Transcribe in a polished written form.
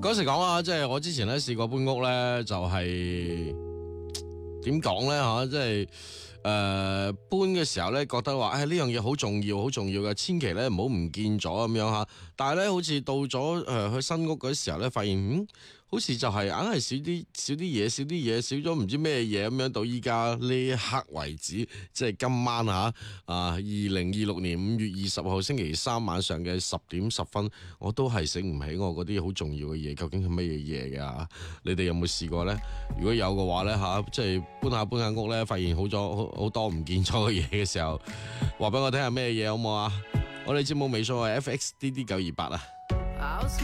嗰時講啊，即係我之前咧試過搬屋咧，就係點講咧吓，即係搬嘅時候咧，覺得話呢樣嘢好重要，好重要嘅，千祈咧唔好唔見咗咁樣吓。但係咧，好似到咗去新屋嗰時候咧，發現好似就係硬係少啲嘢，少咗唔知咩嘢咁樣。到依家呢一刻為止，即係今晚2026年5月20號星期三晚上嘅10:10，我都係醒唔起我嗰啲好重要嘅嘢，究竟係乜嘢嘢㗎？你哋有冇試過呢？如果有嘅話呢，即係搬下屋呢，發現好多唔見咗嘅嘢嘅時候，話俾我聽係咩嘢好冇啊？我哋節目尾數係FXDD928啊。